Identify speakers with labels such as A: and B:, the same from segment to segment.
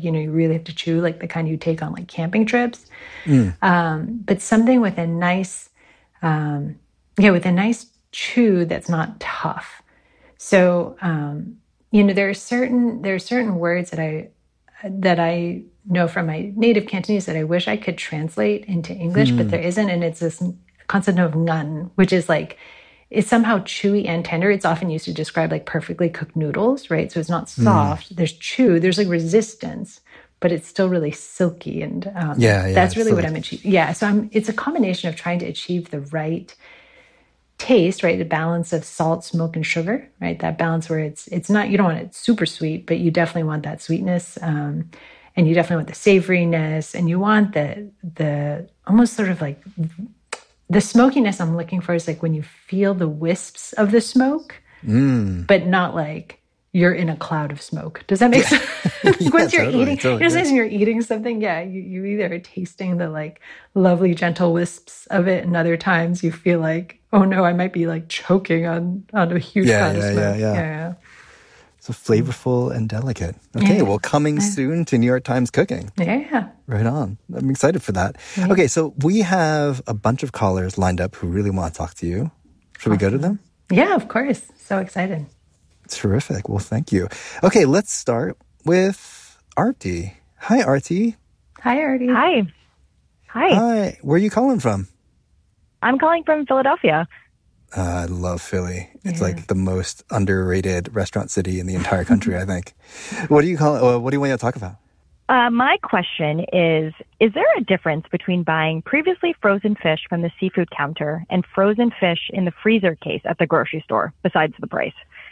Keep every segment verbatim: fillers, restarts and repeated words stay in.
A: you know, you really have to chew, like the kind you take on like camping trips. Mm. Um, but something with a nice, um, yeah, with a nice chew that's not tough. So, um, you know, there are certain, there are certain words that I, that I know from my native Cantonese that I wish I could translate into English, mm. but there isn't. And it's this concept of ngan, which is like, it's somehow chewy and tender. It's often used to describe like perfectly cooked noodles, right? So it's not soft. Mm. There's chew, there's like resistance, but it's still really silky. And um,
B: yeah, yeah,
A: that's really
B: so
A: what I'm achieving. Yeah. So I'm, it's a combination of trying to achieve the right taste, right? The balance of salt, smoke, and sugar, right? That balance where it's, it's not, you don't want it super sweet, but you definitely want that sweetness. Um, and you definitely want the savoriness, and you want the, the almost sort of like, the smokiness I'm looking for is like when you feel the wisps of the smoke, mm. but not like you're in a cloud of smoke. Does that make sense?
B: yeah,
A: Once you're
B: totally,
A: eating,
B: totally,
A: you know,
B: yeah.
A: when you're eating something, yeah, you, you either are tasting the like lovely, gentle wisps of it, and other times you feel like, oh no, I might be like choking on on a huge
B: yeah,
A: cloud
B: yeah,
A: of smoke.
B: Yeah, yeah,
A: yeah, yeah.
B: So flavorful and delicate. Okay,
A: yeah.
B: well, coming
A: yeah.
B: soon to New York Times Cooking.
A: Yeah.
B: Right on. I'm excited for that. Yeah. Okay, so we have a bunch of callers lined up who really want to talk to you. Should awesome. we go to them?
A: Yeah, of course. So excited.
B: Terrific. Well, thank you. Okay, let's start with Arti. Hi, Arti.
A: Hi, Arti.
C: Hi. Hi.
B: Hi. Where are you calling from?
C: I'm calling from Philadelphia.
B: Uh, I love Philly. It's yeah. like the most underrated restaurant city in the entire country, I think. What do you call it? What do you want to talk about?
C: Uh, my question is, is there a difference between buying previously frozen fish from the seafood counter and frozen fish in the freezer case at the grocery store, besides the price?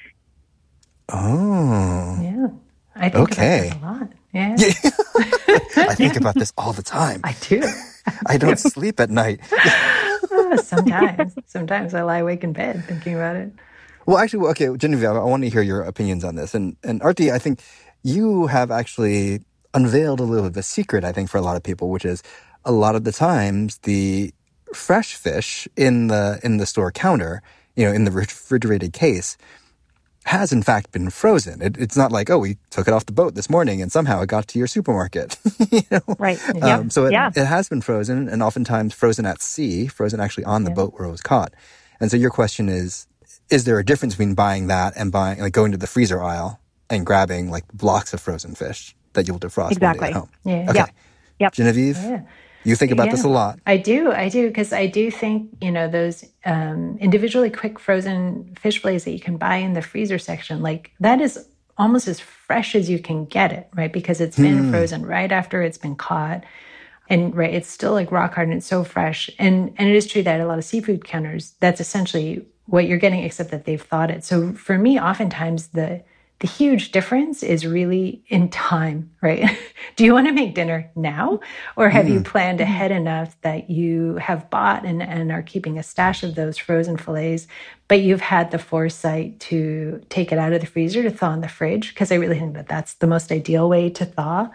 B: Oh.
A: Yeah. I think
B: okay.
A: about this a lot. Yeah.
B: yeah. I think about this all the time.
A: I do.
B: I don't sleep at night.
A: oh, sometimes. Sometimes I lie awake in bed thinking about it.
B: Well, actually, okay, Genevieve, I want to hear your opinions on this. And, and Arti, I think you have actually unveiled a little bit of a secret, I think, for a lot of people, which is a lot of the times the fresh fish in the in the store counter, you know, in the refrigerated case, has in fact been frozen. It, it's not like, oh, we took it off the boat this morning and somehow it got to your supermarket. you know?
C: Right.
B: Yeah. Um, so it,
C: yeah.
B: it has been frozen, and oftentimes frozen at sea, frozen actually on the yeah. boat where it was caught. And so your question is, is there a difference between buying that and buying, like going to the freezer aisle and grabbing like blocks of frozen fish that you'll defrost
C: exactly.
B: one day at home?
A: Yeah.
B: Okay.
C: Yep. Yep.
B: Genevieve?
A: Yeah.
B: You think about
A: yeah,
B: this a lot.
A: I do. I do. Because I do think, you know, those um, individually quick frozen fish fillets that you can buy in the freezer section, like that is almost as fresh as you can get it, right? Because it's been hmm. frozen right after it's been caught. And right, it's still like rock hard and it's so fresh. And and it is true that a lot of seafood counters, that's essentially what you're getting, except that they've thawed it. So for me, oftentimes the The huge difference is really in time, right? Do you want to make dinner now? Or have mm. you planned ahead enough that you have bought and, and are keeping a stash of those frozen fillets, but you've had the foresight to take it out of the freezer to thaw in the fridge? Because I really think that that's the most ideal way to thaw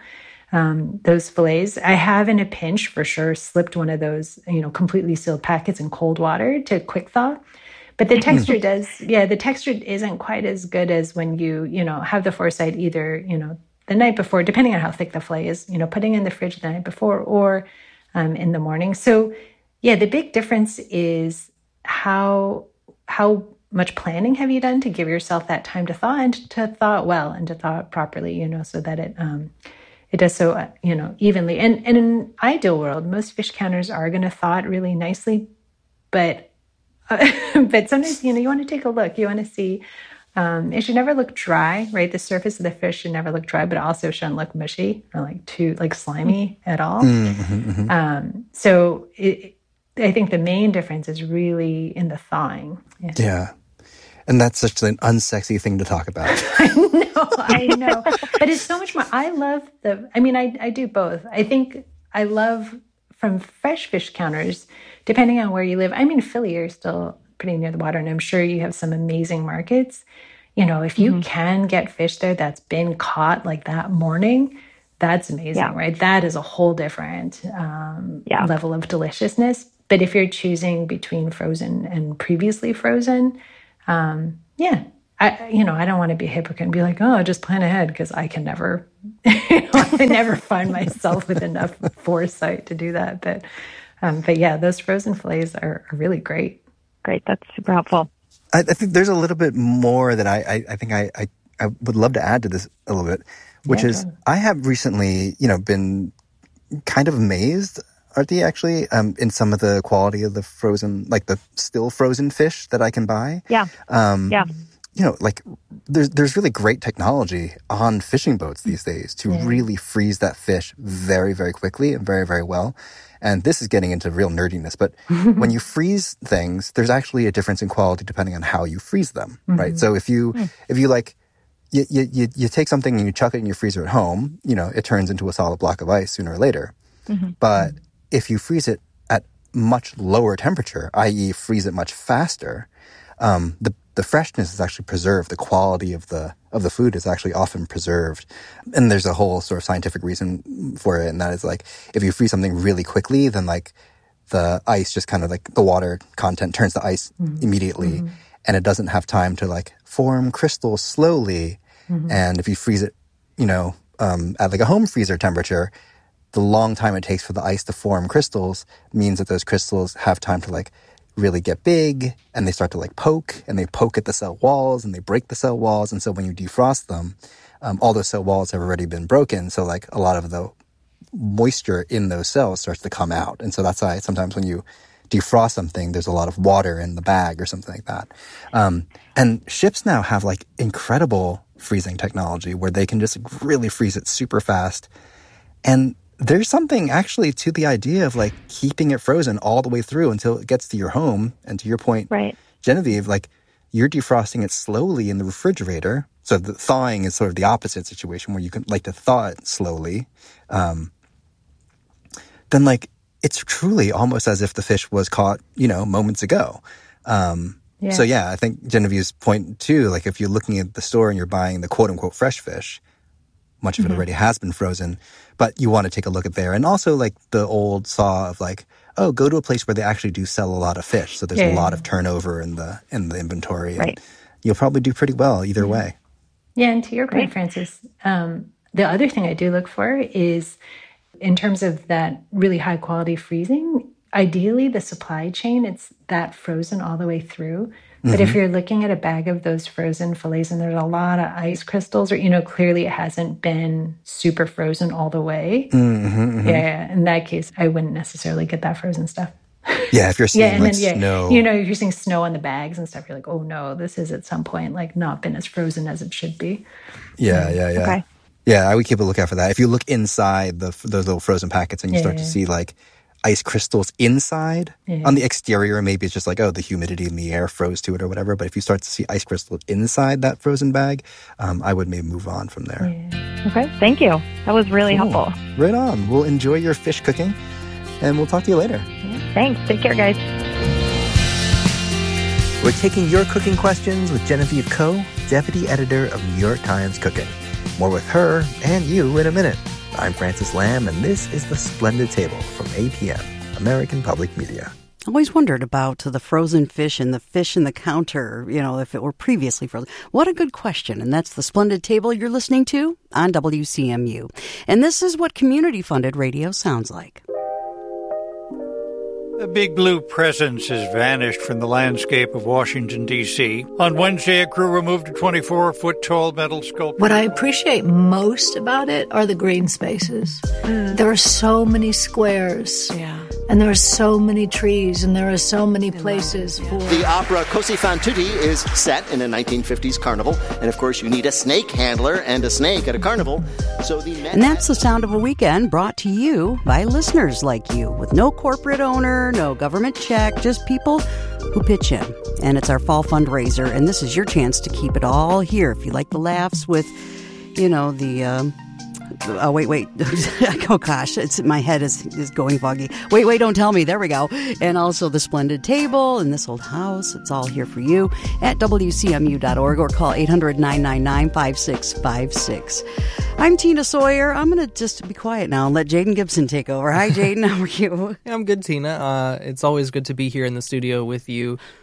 A: um, those fillets. I have, in a pinch, for sure, slipped one of those, you know, completely sealed packets in cold water to quick thaw. But the texture does, yeah, the texture isn't quite as good as when you, you know, have the foresight either, you know, the night before, depending on how thick the fillet is, you know, putting in the fridge the night before or um, in the morning. So, yeah, the big difference is how how much planning have you done to give yourself that time to thaw and to thaw it well and to thaw it properly, you know, so that it um, it does so, uh, you know, evenly. And, and in an ideal world, most fish counters are going to thaw it really nicely, but Uh, but sometimes, you know, you want to take a look. You want to see, um, it should never look dry, right? The surface of the fish should never look dry, but also shouldn't look mushy or like too, like slimy at all. Mm-hmm, mm-hmm. Um, so it, I think the main difference is really in the thawing.
B: Yeah. yeah. And that's such an unsexy thing to talk about.
A: I know, I know. But it's so much more. I love the, I mean, I, I do both. I think I love from fresh fish counters, depending on where you live. I'm in Philly, you're still pretty near the water, and I'm sure you have some amazing markets. You know, if you mm-hmm. can get fish there that's been caught like that morning, that's amazing, yeah. right? That is a whole different um, yeah. level of deliciousness. But if you're choosing between frozen and previously frozen, um, yeah, I, you know, I don't want to be a hypocrite and be like, oh, just plan ahead, because I can never, you know, I never find myself with enough foresight to do that. But, um, but yeah, those frozen fillets are, are really great.
C: Great. That's super helpful.
B: I, I think there's a little bit more that I, I, I think I, I, I would love to add to this a little bit, which yeah, is I have recently, you know, been kind of amazed, Arti, actually, um, in some of the quality of the frozen, like the still frozen fish that I can buy.
C: Yeah.
B: Um,
C: yeah.
B: You know, like there's there's really great technology on fishing boats these days to yeah. really freeze that fish very, very quickly and very, very well. And this is getting into real nerdiness, but when you freeze things, there's actually a difference in quality depending on how you freeze them, mm-hmm. right? So if you mm. if you like you, you you take something and you chuck it in your freezer at home, you know, it turns into a solid block of ice sooner or later. Mm-hmm. But if you freeze it at much lower temperature, that is freeze it much faster, um, the the freshness is actually preserved. The quality of the of the food is actually often preserved. And there's a whole sort of scientific reason for it, and that is like if you freeze something really quickly, then like the ice just kind of like the water content turns to ice mm-hmm. immediately, mm-hmm. and it doesn't have time to like form crystals slowly. Mm-hmm. And if you freeze it, you know, um, at like a home freezer temperature, the long time it takes for the ice to form crystals means that those crystals have time to like really get big, and they start to like poke, and they poke at the cell walls, and they break the cell walls. And so when you defrost them, um, all those cell walls have already been broken. So like a lot of the moisture in those cells starts to come out. And so that's why sometimes when you defrost something, there's a lot of water in the bag or something like that. Um, and ships now have like incredible freezing technology where they can just really freeze it super fast. And there's something actually to the idea of like keeping it frozen all the way through until it gets to your home. And to your point,
C: right.
B: Genevieve, like you're defrosting it slowly in the refrigerator. So the thawing is sort of the opposite situation where you can like to thaw it slowly. Um, then like it's truly almost as if the fish was caught, you know, moments ago. Um, yeah. So yeah, I think Genevieve's point too, like if you're looking at the store and you're buying the quote unquote fresh fish, much of it mm-hmm. already has been frozen, but you want to take a look at there. And also like the old saw of like, oh, go to a place where they actually do sell a lot of fish. So there's yeah, a lot yeah. of turnover in the in the inventory.
C: Right.
B: And you'll probably do pretty well either
A: yeah.
B: way.
A: Yeah, and to your point, Francis, um, the other thing I do look for is in terms of that really high quality freezing, ideally the supply chain, it's that frozen all the way through. But mm-hmm. if you're looking at a bag of those frozen fillets and there's a lot of ice crystals, or, you know, clearly it hasn't been super frozen all the way.
B: Mm-hmm, mm-hmm.
A: Yeah, in that case, I wouldn't necessarily get that frozen stuff.
B: Yeah, if you're seeing yeah, and like
A: then, yeah,
B: snow.
A: You know, if you're seeing snow on the bags and stuff, you're like, oh no, this is at some point like not been as frozen as it should be.
B: Yeah, yeah, yeah.
C: Okay.
B: Yeah, I would keep a lookout for that. If you look inside the those little frozen packets and you yeah, start to see like ice crystals inside. Yeah. On the exterior, maybe it's just like, oh, the humidity in the air froze to it or whatever. But if you start to see ice crystals inside that frozen bag, um, I would maybe move on from there.
C: Yeah. Okay, thank you. That was really cool. helpful.
B: Right on. We'll enjoy your fish cooking, and we'll talk to you later.
C: Yeah. Thanks. Take care, guys.
B: We're taking your cooking questions with Genevieve Ko, Deputy Editor of New York Times Cooking. More with her and you in a minute. I'm Francis Lamb, and this is The Splendid Table from A P M, American Public Media.
D: I always wondered about the frozen fish and the fish in the counter, you know, if it were previously frozen. What a good question. And that's The Splendid Table you're listening to on W C M U. And this is what community-funded radio sounds like.
E: A big blue presence has vanished from the landscape of Washington, D C On Wednesday, a crew removed a twenty-four-foot-tall metal sculpture.
F: What I appreciate most about it are the green spaces. Mm. There are so many squares. Yeah. And there are so many trees, and there are so many places for...
G: The opera Così fan tutti is set in a nineteen fifties carnival. And, of course, you need a snake handler and a snake at a carnival. So the
D: And that's the sound of a weekend brought to you by listeners like you, with no corporate owner, no government check, just people who pitch in. And it's our fall fundraiser, and this is your chance to keep it all here. If you like the laughs with, you know, the... Um, Oh, wait, wait. Oh, gosh. It's, my head is, is going foggy. Wait, wait, don't tell me. There we go. And also the Splendid Table and This Old House. It's all here for you at W C M U dot org or call eight hundred, nine nine nine, five six five six. I'm Tina Sawyer. I'm going to just be quiet now and let Jaden Gibson take over. Hi, Jaden. How are you?
H: I'm good, Tina. Uh, it's always good to be here in the studio with you.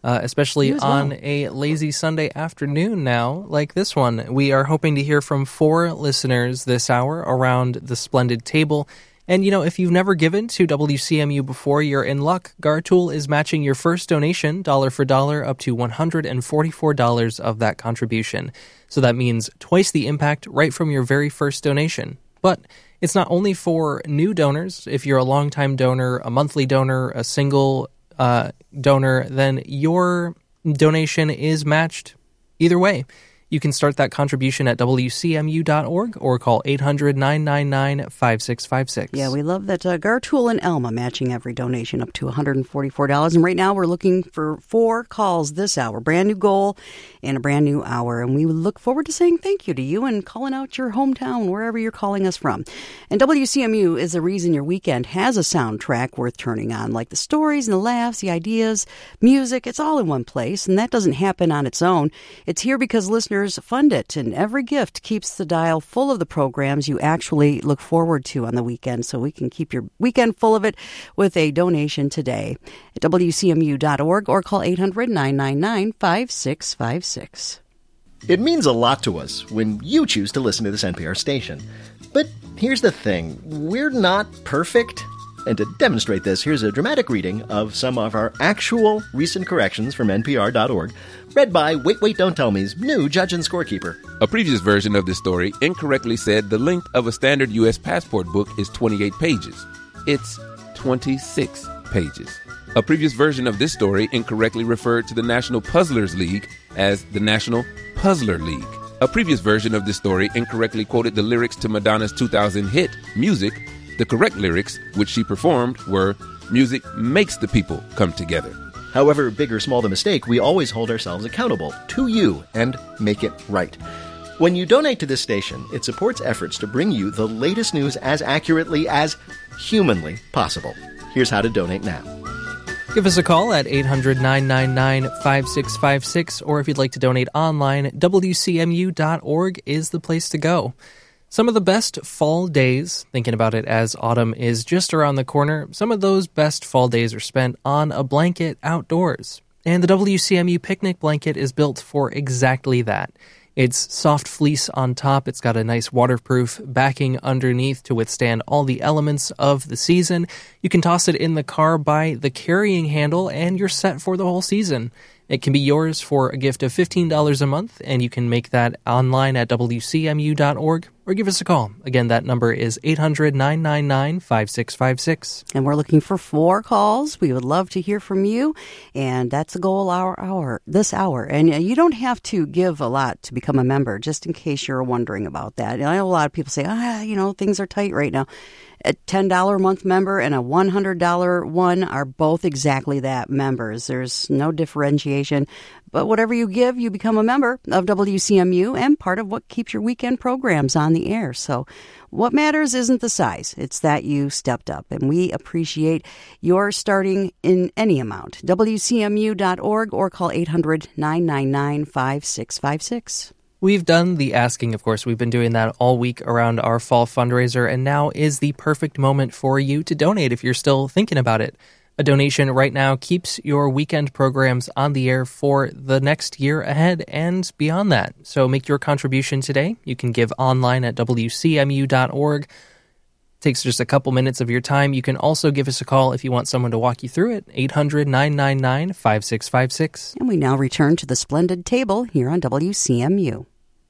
H: uh, especially on a lazy Sunday afternoon now, like this one. We are hoping to hear from four listeners this hour around the Splendid Table. And, you know, if you've never given to W C M U before, you're in luck. Gartool is matching your first donation, dollar for dollar, up to one hundred forty-four dollars of that contribution. So that means twice the impact right from your very first donation. But it's not only for new donors. If you're a longtime donor, a monthly donor, a single uh, donor, then your donation is matched either way. You can start that contribution at W C M U dot org or call eight hundred, nine nine nine, five six five six.
D: Yeah, we love that uh, Gartool and Elma matching every donation up to one hundred forty-four dollars. And right now we're looking for four calls this hour. Brand new goal and a brand new hour. And we look forward to saying thank you to you and calling out your hometown, wherever you're calling us from. And W C M U is the reason your weekend has a soundtrack worth turning on, like the stories and the laughs, the ideas, music. It's all in one place, and that doesn't happen on its own. It's here because listeners fund it, and every gift keeps the dial full of the programs you actually look forward to on the weekend, so we can keep your weekend full of it with a donation today at W C M U dot org or call eight hundred, nine nine nine, five six five six.
G: It means a lot to us when you choose to listen to this N P R station. But here's the thing, we're not perfect. And to demonstrate this, here's a dramatic reading of some of our actual recent corrections from N P R dot org, read by Wait, Wait, Don't Tell Me's new judge and scorekeeper.
I: A previous version of this story incorrectly said the length of a standard U S passport book is twenty-eight pages. It's twenty-six pages. A previous version of this story incorrectly referred to the National Puzzlers League as the National Puzzler League. A previous version of this story incorrectly quoted the lyrics to Madonna's two thousand hit, Music. The correct lyrics, which she performed, were, "Music makes the people come together."
G: However big or small the mistake, we always hold ourselves accountable to you and make it right. When you donate to this station, it supports efforts to bring you the latest news as accurately as humanly possible. Here's how to donate now.
H: Give us a call at eight hundred, nine nine nine, five six five six, or if you'd like to donate online, W C M U dot org is the place to go. Some of the best fall days, thinking about it as autumn is just around the corner, some of those best fall days are spent on a blanket outdoors. And the W C M U picnic blanket is built for exactly that. It's soft fleece on top, it's got a nice waterproof backing underneath to withstand all the elements of the season. You can toss it in the car by the carrying handle and you're set for the whole season. It can be yours for a gift of fifteen dollars a month, and you can make that online at W C M U dot org or give us a call. Again, that number is eight hundred, nine nine nine, five six five six.
D: And we're looking for four calls. We would love to hear from you, and that's the goal our hour, this hour. And you don't have to give a lot to become a member, just in case you're wondering about that. And I know a lot of people say, ah, you know, things are tight right now. A ten dollars a month member and a one hundred dollars one are both exactly that, members. There's no differentiation. But whatever you give, you become a member of W C M U and part of what keeps your weekend programs on the air. So what matters isn't the size. It's that you stepped up. And we appreciate your starting in any amount. W C M U dot org or call eight hundred, nine nine nine, five six five six.
H: We've done the asking, of course. We've been doing that all week around our fall fundraiser, and now is the perfect moment for you to donate if you're still thinking about it. A donation right now keeps your weekend programs on the air for the next year ahead and beyond that. So make your contribution today. You can give online at W C M U dot org. It takes just a couple minutes of your time. You can also give us a call if you want someone to walk you through it. eight hundred, nine nine nine, five six five six.
D: And we now return to the Splendid Table here on W C M U.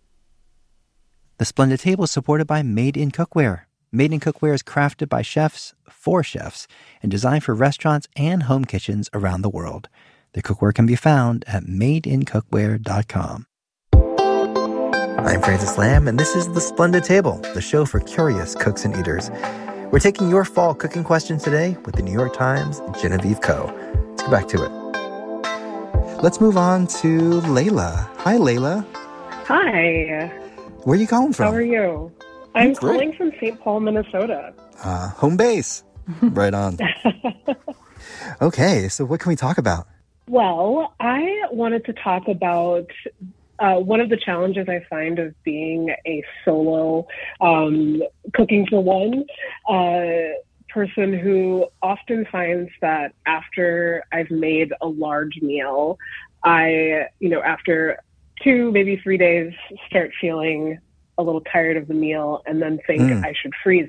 B: The Splendid Table is supported by Made in Cookware. Made in Cookware is crafted by chefs for chefs and designed for restaurants and home kitchens around the world. The cookware can be found at made in cookware dot com. I'm Francis Lamb, and this is The Splendid Table, the show for curious cooks and eaters. We're taking your fall cooking questions today with the New York Times' Genevieve Ko. Let's go back to it. Let's move on to Layla. Hi, Layla.
J: Hi.
B: Where are you calling from?
J: How are you? I'm
B: Great.
J: calling from Saint Paul, Minnesota.
B: Uh, home base. Right on. Okay, so what can we talk about?
J: Well, I wanted to talk about uh, one of the challenges I find of being a solo um, cooking for one. Uh, person who often finds that after I've made a large meal, I, you know, after two, maybe three days, start feeling a little tired of the meal and then think mm. I should freeze